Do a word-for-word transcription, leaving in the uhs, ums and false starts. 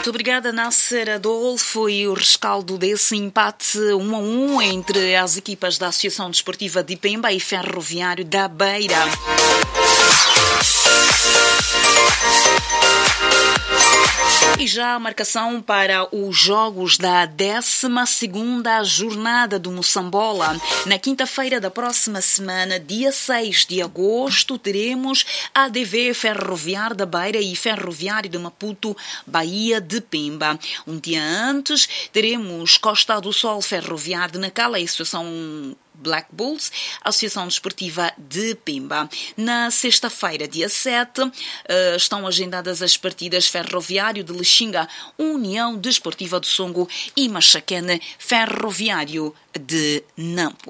Muito obrigada, Nasser Adolfo. E o rescaldo desse empate um a um entre as equipas da Associação Desportiva de Pemba e Ferroviário da Beira. E já a marcação para os jogos da décima segunda jornada do Moçambola. Na quinta-feira da próxima semana, dia seis de agosto, teremos A D V Ferroviário da Beira e Ferroviário de Maputo, Bahia de Pemba. Um dia antes, teremos Costa do Sol Ferroviário de Nacala e Associação Black Bulls, Associação Desportiva de Pemba. Na sexta-feira, dia sete, estão agendadas as partidas Ferroviário de Lixinga, União Desportiva do Songo e Machaquene, Ferroviário de Nampo.